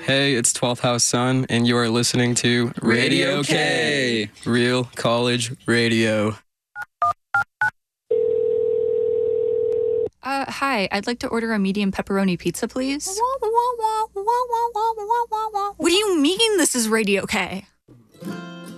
Hey, it's 12th House Sun, and you are listening to Radio K, Real College Radio. Hi, I'd like to order a medium pepperoni pizza, please. What do you mean this is Radio K?